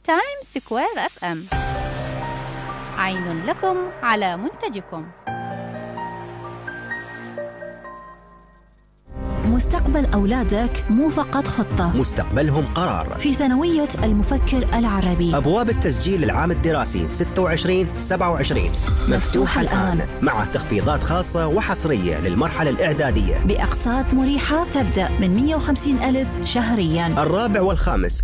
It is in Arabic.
تايم سكوير FM. عين لكم على منتجكم. مستقبل أولادك مو فقط خطة، مستقبلهم قرار. في ثانوية المفكر العربي أبواب التسجيل العام الدراسي 26-27 مفتوحة الآن، مع تخفيضات خاصة وحصرية للمرحلة الإعدادية بأقساط مريحة تبدأ من 150,000 شهرياً. الرابع والخامس